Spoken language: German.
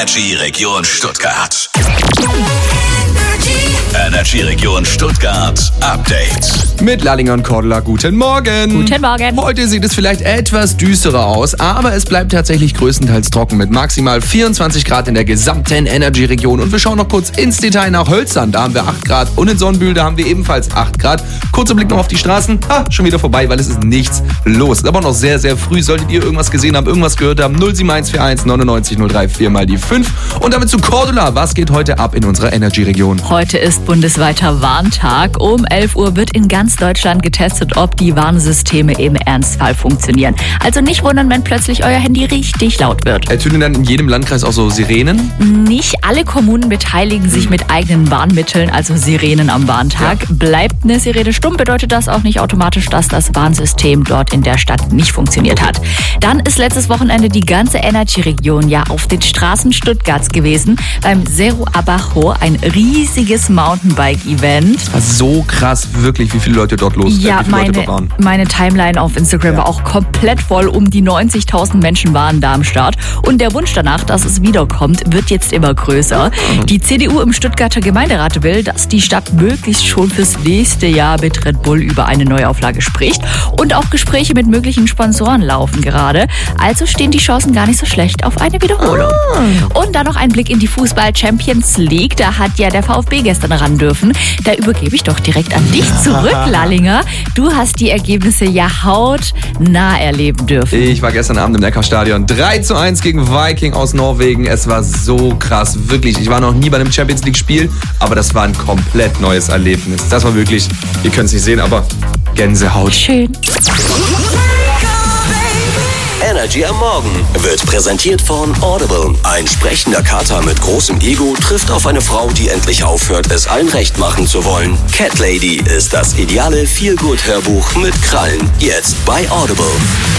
Energy Region Stuttgart. Energy Region Stuttgart Update. Mit Lallinger und Cordula, guten Morgen. Guten Morgen. Heute sieht es vielleicht etwas düsterer aus, aber es bleibt tatsächlich größtenteils trocken mit maximal 24 Grad in der gesamten Energy-Region. Und wir schauen noch kurz ins Detail nach Hölzern. Da haben wir 8 Grad und in Sonnenbühl, da haben wir ebenfalls 8 Grad. Kurzer Blick noch auf die Straßen. Schon wieder vorbei, weil es ist nichts los. Ist aber noch sehr, sehr früh. Solltet ihr irgendwas gesehen haben, irgendwas gehört haben, 07141 99 03 4 mal die 5. Und damit zu Cordula. Was geht heute ab in unserer Energy-Region? Heute ist bundesweiter Warntag. Um 11 Uhr wird in ganz Deutschland getestet, ob die Warnsysteme im Ernstfall funktionieren. Also nicht wundern, wenn plötzlich euer Handy richtig laut wird. Ertönen dann in jedem Landkreis auch so Sirenen? Nicht alle Kommunen beteiligen sich mit eigenen Warnmitteln, also Sirenen am Warntag. Ja. Bleibt eine Sirene stumm, bedeutet das auch nicht automatisch, dass das Warnsystem dort in der Stadt nicht funktioniert hat. Dann ist letztes Wochenende die ganze Energy-Region ja auf den Straßen Stuttgarts gewesen. Beim Cerro Abajo, ein riesiges Mountainbike-Event. Das war so krass, wirklich, wie viele Leute dort waren. Meine Timeline auf Instagram war auch komplett voll. Um die 90.000 Menschen waren da am Start. Und der Wunsch danach, dass es wiederkommt, wird jetzt immer größer. Die CDU im Stuttgarter Gemeinderat will, dass die Stadt möglichst schon fürs nächste Jahr mit Red Bull über eine Neuauflage spricht. Und auch Gespräche mit möglichen Sponsoren laufen gerade. Also stehen die Chancen gar nicht so schlecht auf eine Wiederholung. Und dann noch ein Blick in die Fußball-Champions League. Da hat ja der VfB gestern ran dürfen. Da übergebe ich doch direkt an dich zurück, Lallinger. Du hast die Ergebnisse ja hautnah erleben dürfen. Ich war gestern Abend im Neckarstadion. 3:1 gegen Viking aus Norwegen. Es war so krass, wirklich. Ich war noch nie bei einem Champions League-Spiel, aber das war ein komplett neues Erlebnis. Das war wirklich, ihr könnt es nicht sehen, aber Gänsehaut. Schön. Energy am Morgen wird präsentiert von Audible. Ein sprechender Kater mit großem Ego trifft auf eine Frau, die endlich aufhört, es allen recht machen zu wollen. Cat Lady ist das ideale Feel-Good-Hörbuch mit Krallen. Jetzt bei Audible.